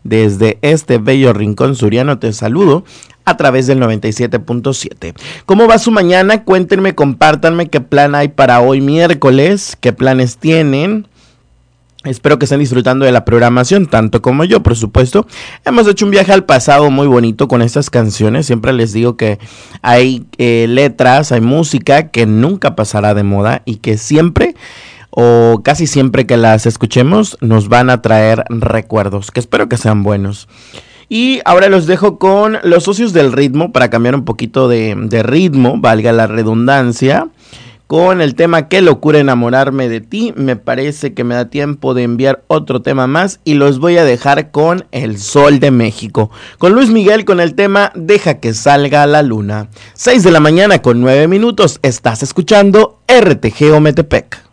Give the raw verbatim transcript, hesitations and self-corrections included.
desde este bello rincón suriano te saludo a través del noventa y siete punto siete. ¿Cómo va su mañana? Cuéntenme, compártanme qué plan hay para hoy miércoles, qué planes tienen. Espero que estén disfrutando de la programación, tanto como yo, por supuesto. Hemos hecho un viaje al pasado muy bonito con estas canciones. Siempre les digo que hay eh, letras, hay música que nunca pasará de moda y que siempre o casi siempre que las escuchemos nos van a traer recuerdos, que espero que sean buenos. Y ahora los dejo con Los Socios del Ritmo para cambiar un poquito de, de ritmo, valga la redundancia. Con el tema Qué locura enamorarme de ti. Me parece que me da tiempo de enviar otro tema más y los voy a dejar con El Sol de México, con Luis Miguel, con el tema Deja que salga la luna. seis de la mañana con nueve minutos. Estás escuchando R T G Ometepec.